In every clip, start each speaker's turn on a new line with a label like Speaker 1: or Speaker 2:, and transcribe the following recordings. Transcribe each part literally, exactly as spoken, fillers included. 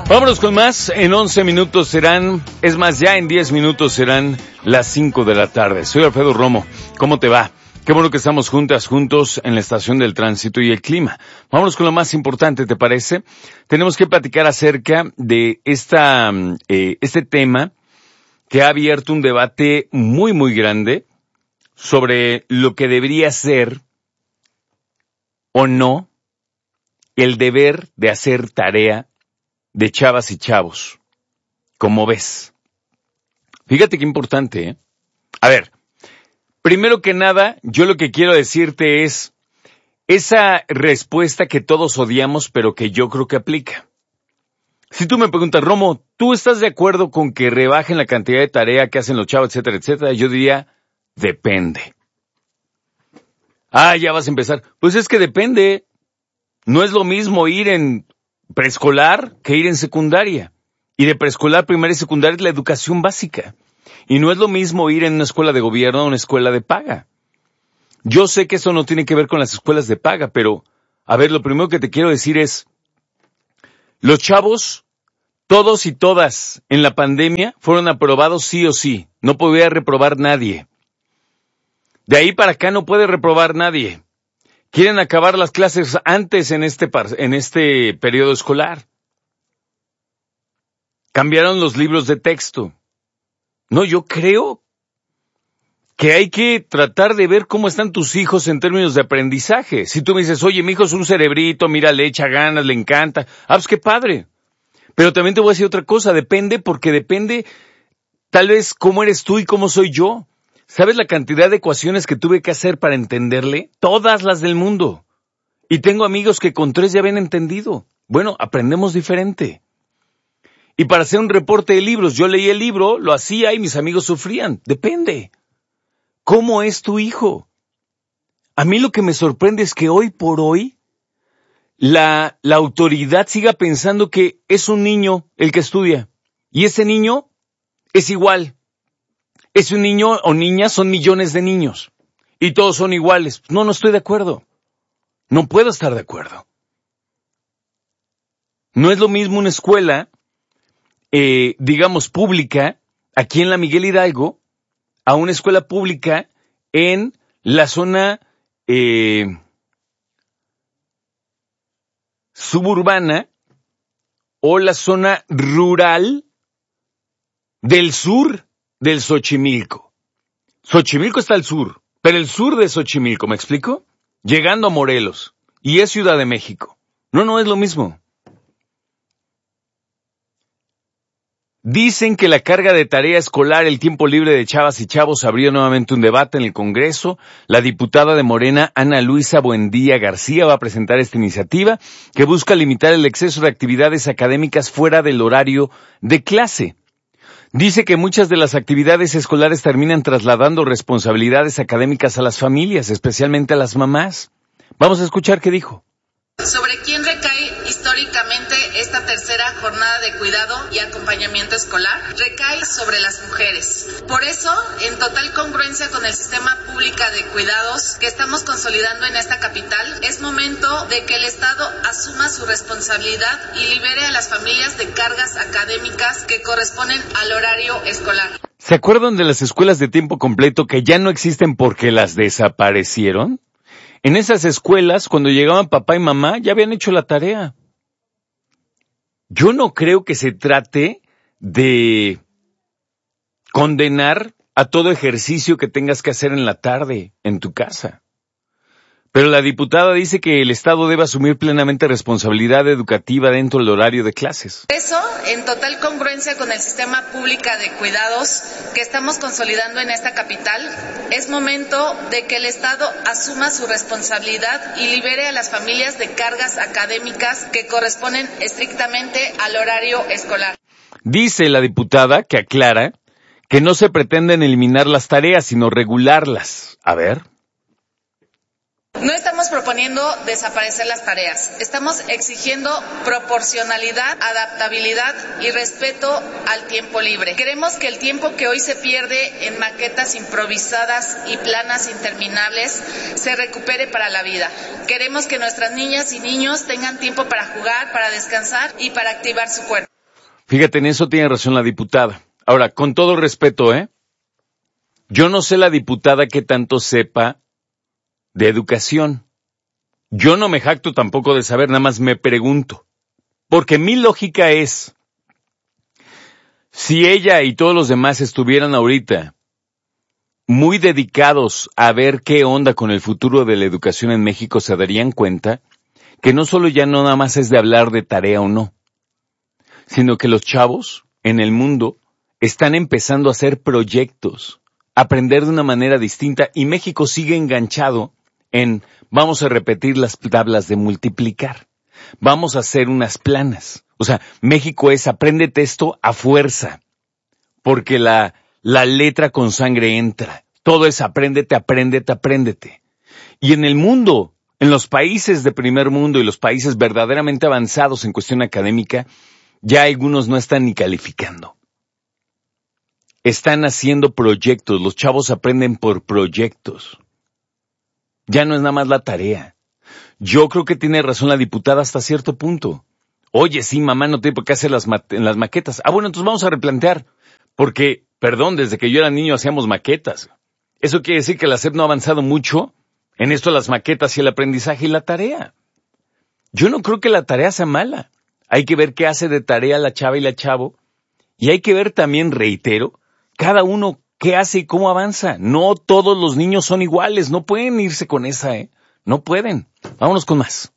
Speaker 1: Vámonos con más. En once minutos serán, es más, ya en diez minutos serán las cinco de la tarde. Soy Alfredo Romo. ¿Cómo te va? Qué bueno que estamos juntas, juntos en la estación del tránsito y el clima. Vámonos con lo más importante, ¿te parece? Tenemos que platicar acerca de esta, eh, este tema que ha abierto un debate muy, muy grande sobre lo que debería ser o no el deber de hacer tarea de chavas y chavos. ¿Cómo ves? Fíjate qué importante, ¿eh? A ver, primero que nada, yo lo que quiero decirte es esa respuesta que todos odiamos, pero que yo creo que aplica. Si tú me preguntas, Romo, ¿tú estás de acuerdo con que rebajen la cantidad de tarea que hacen los chavos, etcétera, etcétera? Yo diría, depende. Ah, ya vas a empezar. Pues es que depende. No es lo mismo ir en preescolar que ir en secundaria. Y de preescolar, primaria y secundaria es la educación básica. Y no es lo mismo ir en una escuela de gobierno o una escuela de paga. Yo sé que eso no tiene que ver con las escuelas de paga, pero, a ver, lo primero que te quiero decir es, los chavos, todos y todas en la pandemia, fueron aprobados sí o sí. No podía reprobar nadie. De ahí para acá no puede reprobar nadie. Quieren acabar las clases antes en este, par- en este periodo escolar. Cambiaron los libros de texto. No, yo creo que hay que tratar de ver cómo están tus hijos en términos de aprendizaje. Si tú me dices, oye, mi hijo es un cerebrito, mira, le echa ganas, le encanta. Ah, pues qué padre. Pero también te voy a decir otra cosa, depende porque depende tal vez cómo eres tú y cómo soy yo. ¿Sabes la cantidad de ecuaciones que tuve que hacer para entenderle? Todas las del mundo. Y tengo amigos que con tres ya habían entendido. Bueno, aprendemos diferente. Y para hacer un reporte de libros, yo leí el libro, lo hacía y mis amigos sufrían. Depende. ¿Cómo es tu hijo? A mí lo que me sorprende es que hoy por hoy la, la autoridad siga pensando que es un niño el que estudia. Y ese niño es igual. Ese niño o niña son millones de niños. Y todos son iguales. No, no estoy de acuerdo. No puedo estar de acuerdo. No es lo mismo una escuela, eh, digamos, pública, aquí en la Miguel Hidalgo, a una escuela pública en la zona eh, suburbana o la zona rural del sur del Xochimilco. Xochimilco está al sur, pero el sur de Xochimilco, ¿me explico? Llegando a Morelos, y es Ciudad de México. No, no es lo mismo. Dicen que la carga de tarea escolar, el tiempo libre de chavas y chavos, abrió nuevamente un debate en el Congreso. La diputada de Morena, Ana Luisa Buendía García, va a presentar esta iniciativa que busca limitar el exceso de actividades académicas fuera del horario de clase. Dice que muchas de las actividades escolares terminan trasladando responsabilidades académicas a las familias, especialmente a las mamás. Vamos a escuchar qué dijo.
Speaker 2: ¿Sobre quién recae históricamente esta tercera jornada de cuidado y acompañamiento escolar? Recae sobre las mujeres. Por eso, en total congruencia con el sistema público de cuidados que estamos consolidando en esta capital, es momento de que el Estado asuma su responsabilidad y libere a las familias de cargas académicas que corresponden al horario escolar.
Speaker 1: ¿Se acuerdan de las escuelas de tiempo completo que ya no existen porque las desaparecieron? En esas escuelas, cuando llegaban papá y mamá, ya habían hecho la tarea. Yo no creo que se trate de condenar a todo ejercicio que tengas que hacer en la tarde en tu casa. Pero la diputada dice que el Estado debe asumir plenamente responsabilidad educativa dentro del horario de clases.
Speaker 2: Por eso, en total congruencia con el sistema público de cuidados que estamos consolidando en esta capital, es momento de que el Estado asuma su responsabilidad y libere a las familias de cargas académicas que corresponden estrictamente al horario escolar.
Speaker 1: Dice la diputada, que aclara, que no se pretenden eliminar las tareas, sino regularlas. A ver.
Speaker 2: No estamos proponiendo desaparecer las tareas, estamos exigiendo proporcionalidad, adaptabilidad y respeto al tiempo libre. Queremos que el tiempo que hoy se pierde en maquetas improvisadas y planas interminables se recupere para la vida. Queremos que nuestras niñas y niños tengan tiempo para jugar, para descansar y para activar su cuerpo.
Speaker 1: Fíjate, en eso tiene razón la diputada. Ahora, con todo respeto, ¿eh? Yo no sé la diputada qué tanto sepa de educación. Yo no me jacto tampoco de saber, nada más me pregunto. Porque mi lógica es, si ella y todos los demás estuvieran ahorita muy dedicados a ver qué onda con el futuro de la educación en México, se darían cuenta que no solo ya no nada más es de hablar de tarea o no, sino que los chavos en el mundo están empezando a hacer proyectos, a aprender de una manera distinta, y México sigue enganchado en vamos a repetir las tablas de multiplicar. Vamos a hacer unas planas. O sea, México es apréndete esto a fuerza. Porque la, la letra con sangre entra. Todo es apréndete, apréndete, apréndete. Y en el mundo, en los países de primer mundo y los países verdaderamente avanzados en cuestión académica, ya algunos no están ni calificando. Están haciendo proyectos. Los chavos aprenden por proyectos. Ya no es nada más la tarea. Yo creo que tiene razón la diputada hasta cierto punto. Oye, sí, mamá, no tiene por qué hacer las, ma- las maquetas. Ah, bueno, entonces vamos a replantear. Porque, perdón, desde que yo era niño hacíamos maquetas. Eso quiere decir que la S E P no ha avanzado mucho en esto de las maquetas y el aprendizaje y la tarea. Yo no creo que la tarea sea mala. Hay que ver qué hace de tarea la chava y la chavo. Y hay que ver también, reitero, cada uno qué hace y cómo avanza. No todos los niños son iguales. No pueden irse con esa, ¿eh? No pueden. Vámonos con más.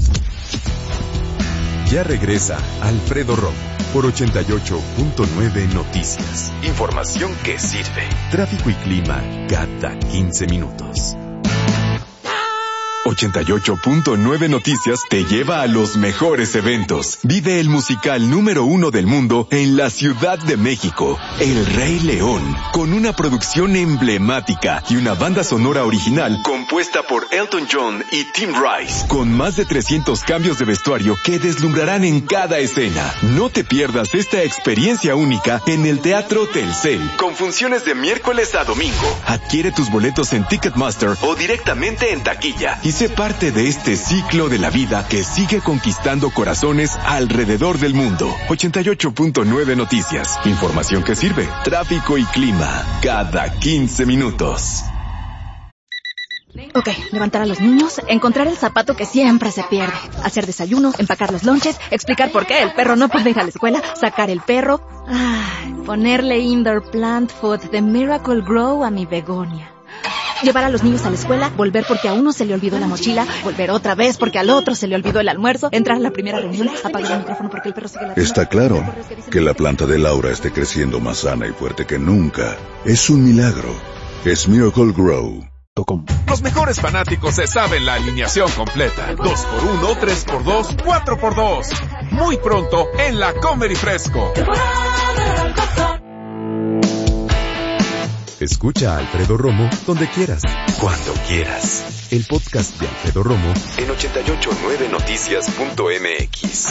Speaker 3: Ya regresa Alfredo Romo por ochenta y ocho punto nueve Noticias. Información que sirve. Tráfico y clima cada quince minutos. ochenta y ocho punto nueve Noticias te lleva a los mejores eventos. Vive el musical número uno del mundo en la Ciudad de México, El Rey León, con una producción emblemática y una banda sonora original compuesta por Elton John y Tim Rice, con más de trescientos cambios de vestuario que deslumbrarán en cada escena. No te pierdas esta experiencia única en el Teatro Telcel, con funciones de miércoles a domingo. Adquiere tus boletos en Ticketmaster o directamente en taquilla y sé parte de este ciclo de la vida que sigue conquistando corazones alrededor del mundo. ochenta y ocho punto nueve Noticias. Información que sirve. Tráfico y clima cada quince minutos.
Speaker 4: Ok, levantar a los niños, encontrar el zapato que siempre se pierde, hacer desayuno, empacar los lonches, explicar por qué el perro no puede ir a la escuela, sacar el perro, ay, ponerle indoor plant food de Miracle Grow a mi begonia. Llevar a los niños a la escuela, volver porque a uno se le olvidó la mochila, volver otra vez porque al otro se le olvidó el almuerzo, entrar a la primera reunión, apagar el micrófono porque el perro sigue ladrando.
Speaker 5: Está claro que la planta de Laura esté creciendo más sana y fuerte que nunca. Es un milagro. Es Miracle Grow.
Speaker 6: Los mejores fanáticos se saben la alineación completa. dos por uno, tres por dos, cuatro por dos. Muy pronto en la Comer y Fresco.
Speaker 3: Escucha a Alfredo Romo donde quieras, cuando quieras. El podcast de Alfredo Romo en ochenta y ocho punto nueve noticias punto m x.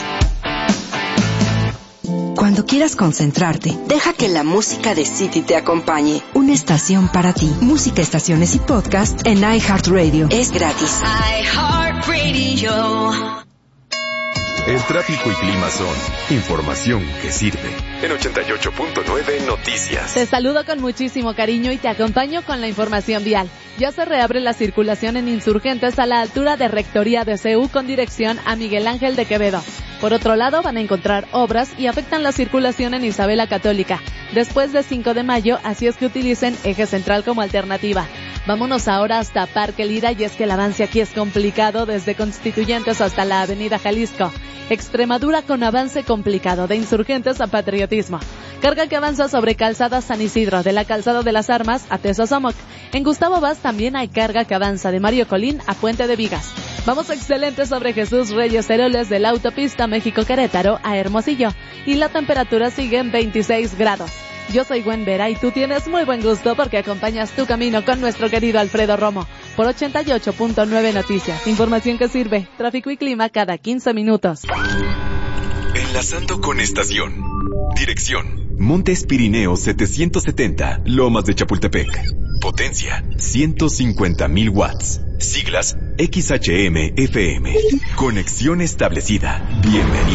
Speaker 7: Cuando quieras concentrarte, deja que la música de City te acompañe. Una estación para ti. Música, estaciones y podcast en iHeartRadio. Es gratis. iHeartRadio.
Speaker 3: El tráfico y clima son información que sirve. En ochenta y ocho punto nueve Noticias.
Speaker 8: Te saludo con muchísimo cariño y te acompaño con la información vial. Ya se reabre la circulación en Insurgentes a la altura de Rectoría de C U con dirección a Miguel Ángel de Quevedo. Por otro lado, van a encontrar obras y afectan la circulación en Isabel la Católica. Después de cinco de mayo, así es que utilicen Eje Central como alternativa. Vámonos ahora hasta Parque Lira, y es que el avance aquí es complicado desde Constituyentes hasta la Avenida Jalisco. Extremadura con avance complicado de Insurgentes a Patriotismo. Carga que avanza sobre Calzada San Isidro, de la Calzada de las Armas a Tesosomoc. En Gustavo Vaz también hay carga que avanza de Mario Colín a Puente de Vigas. Vamos excelente sobre Jesús Reyes Heroles de la autopista México-Querétaro a Hermosillo. Y la temperatura sigue en veintiséis grados. Yo soy Gwen Vera y tú tienes muy buen gusto porque acompañas tu camino con nuestro querido Alfredo Romo por ochenta y ocho punto nueve Noticias. Información que sirve. Tráfico y clima cada quince minutos.
Speaker 3: Enlazando con estación. Dirección: Montes Pirineos setecientos setenta, Lomas de Chapultepec. Potencia: ciento cincuenta mil watts. Siglas: X H M F M. Conexión establecida. Bienvenido.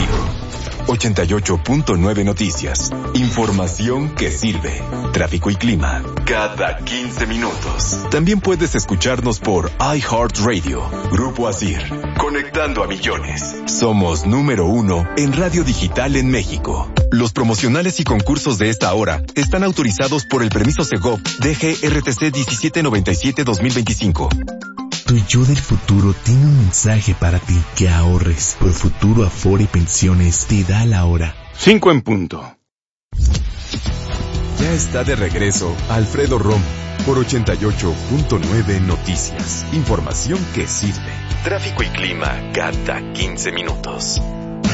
Speaker 3: ochenta y ocho punto nueve Noticias. Información que sirve. Tráfico y clima cada quince minutos. También puedes escucharnos por iHeartRadio. Grupo Asir. Conectando a millones. Somos número uno en radio digital en México. Los promocionales y concursos de esta hora están autorizados por el permiso Segov D G R T C diecisiete noventa y siete dos mil veinticinco.
Speaker 9: Tu yo del futuro tiene un mensaje para ti. Que ahorres. Por Futuro Afore Pensiones te da la hora.
Speaker 1: Cinco en punto.
Speaker 3: Ya está de regreso Alfredo Romo por ochenta y ocho punto nueve Noticias. Información que sirve. Tráfico y clima cada quince minutos.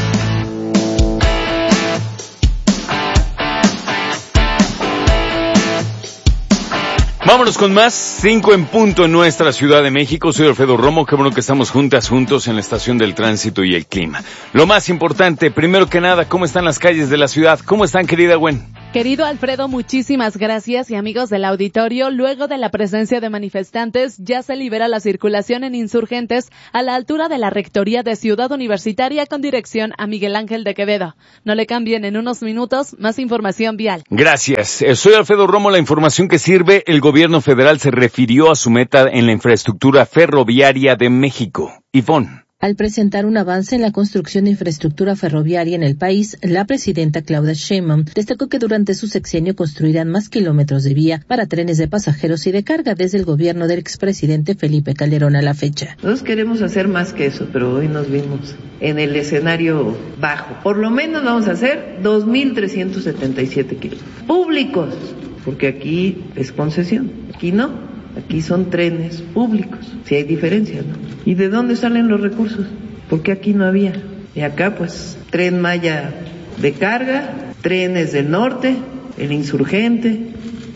Speaker 1: Vámonos con más, cinco en punto en nuestra Ciudad de México. Soy Alfredo Romo, qué bueno que estamos juntas, juntos en la estación del tránsito y el clima. Lo más importante, primero que nada, ¿cómo están las calles de la ciudad? ¿Cómo están, querida Gwen?
Speaker 8: Querido Alfredo, muchísimas gracias y amigos del auditorio, luego de la presencia de manifestantes, ya se libera la circulación en Insurgentes a la altura de la Rectoría de Ciudad Universitaria con dirección a Miguel Ángel de Quevedo. No le cambien, en unos minutos, más información vial.
Speaker 1: Gracias. Soy Alfredo Romo, la información que sirve. El gobierno federal se refirió a su meta en la infraestructura ferroviaria de México. Ivonne.
Speaker 10: Al presentar un avance en la construcción de infraestructura ferroviaria en el país, la presidenta Claudia Sheinbaum destacó que durante su sexenio construirán más kilómetros de vía para trenes de pasajeros y de carga desde el gobierno del expresidente Felipe Calderón a la fecha.
Speaker 11: Nosotros queremos hacer más que eso, pero hoy nos vimos en el escenario bajo. Por lo menos vamos a hacer dos mil trescientos setenta y siete kilómetros públicos, porque aquí es concesión, aquí no. Aquí son trenes públicos, si hay diferencias, ¿no? ¿Y de dónde salen los recursos? Porque aquí no había. Y acá, pues, Tren Maya de carga, trenes del norte, el Insurgente,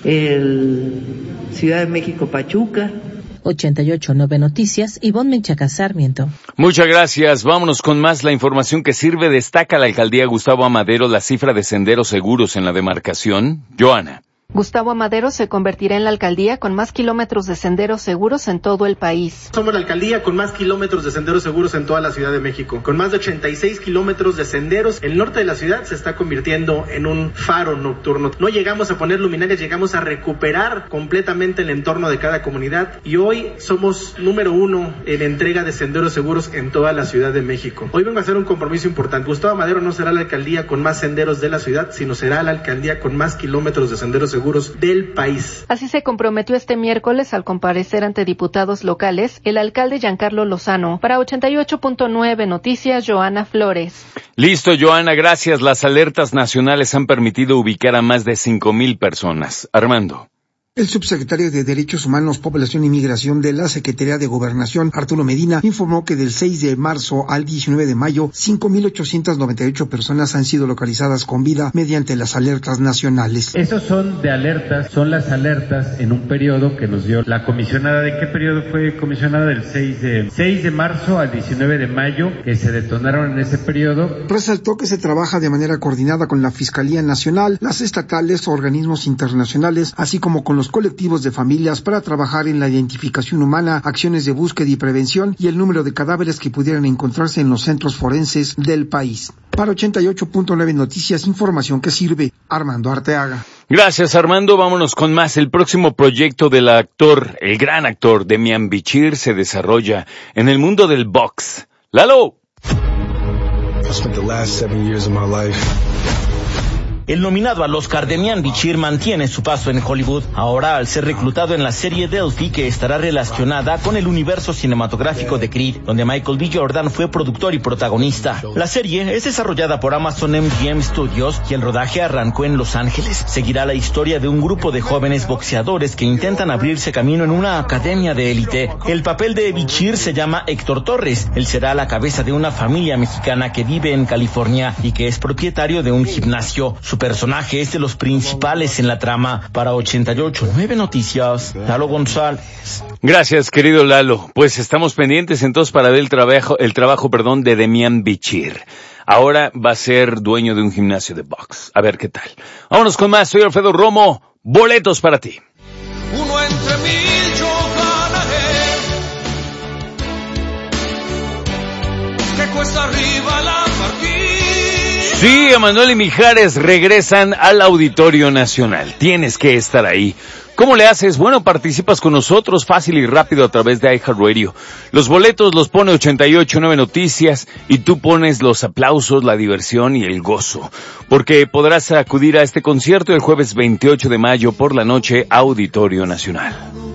Speaker 11: el Ciudad de México Pachuca.
Speaker 10: ochenta y ocho punto nueve Noticias, Ivonne Menchaca Sarmiento.
Speaker 1: Muchas gracias. Vámonos con más. La información que sirve. Destaca la alcaldía Gustavo Amadero la cifra de senderos seguros en la demarcación. Joana.
Speaker 12: Gustavo Amadero se convertirá en la alcaldía con más kilómetros de senderos seguros en todo el país.
Speaker 13: Somos la alcaldía con más kilómetros de senderos seguros en toda la Ciudad de México. Con más de ochenta y seis kilómetros de senderos, el norte de la ciudad se está convirtiendo en un faro nocturno. No llegamos a poner luminarias, llegamos a recuperar completamente el entorno de cada comunidad y hoy somos número uno en entrega de senderos seguros en toda la Ciudad de México. Hoy vengo a hacer un compromiso importante. Gustavo Amadero no será la alcaldía con más senderos de la ciudad, sino será la alcaldía con más kilómetros de senderos seguros del país.
Speaker 12: Así se comprometió este miércoles al comparecer ante diputados locales el alcalde Giancarlo Lozano. Para ochenta y ocho punto nueve Noticias, Joana Flores.
Speaker 1: Listo, Joana, gracias. Las alertas nacionales han permitido ubicar a más de cinco mil personas. Armando.
Speaker 14: El subsecretario de Derechos Humanos, Población y Migración de la Secretaría de Gobernación, Arturo Medina, informó que del seis de marzo al diecinueve de mayo, cinco mil ochocientas noventa y ocho personas han sido localizadas con vida mediante las alertas nacionales.
Speaker 15: Esos son de alertas, son las alertas en un periodo que nos dio la comisionada. ¿De qué periodo fue comisionada? Del seis de marzo al diecinueve de mayo, que se detonaron en ese periodo.
Speaker 14: Resaltó que se trabaja de manera coordinada con la Fiscalía Nacional, las estatales, organismos internacionales, así como con los colectivos de familias para trabajar en la identificación humana, acciones de búsqueda y prevención y el número de cadáveres que pudieran encontrarse en los centros forenses del país. Para ochenta y ocho punto nueve Noticias, información que sirve. Armando Arteaga.
Speaker 1: Gracias, Armando. Vámonos con más. El próximo proyecto del actor, el gran actor Demian Bichir, se desarrolla en el mundo del box. ¡Lalo!
Speaker 16: I spent the last seven years of my life. El nominado al Oscar Demian Bichir mantiene su paso en Hollywood, ahora al ser reclutado en la serie Delphi, que estará relacionada con el universo cinematográfico de Creed, donde Michael B. Jordan fue productor y protagonista. La serie es desarrollada por Amazon M G M Studios y el rodaje arrancó en Los Ángeles. Seguirá la historia de un grupo de jóvenes boxeadores que intentan abrirse camino en una academia de élite. El papel de Bichir se llama Héctor Torres. Él será la cabeza de una familia mexicana que vive en California y que es propietario de un gimnasio. Su personaje es de los principales en la trama. Para ochenta y ocho punto nueve Noticias, Lalo González.
Speaker 1: Gracias, querido Lalo. Pues estamos pendientes entonces para ver el trabajo, el trabajo, perdón, de Demian Bichir. Ahora va a ser dueño de un gimnasio de box. A ver qué tal. Vámonos con más. Soy Alfredo Romo. Boletos para ti.
Speaker 17: Uno entre mil yo ganaré. Que cuesta arriba la partida.
Speaker 1: Sí, Emanuel y Mijares regresan al Auditorio Nacional. Tienes que estar ahí. ¿Cómo le haces? Bueno, participas con nosotros fácil y rápido a través de iHeartRadio. Los boletos los pone ochenta y ocho nueve Noticias y tú pones los aplausos, la diversión y el gozo. Porque podrás acudir a este concierto el jueves veintiocho de mayo por la noche, Auditorio Nacional.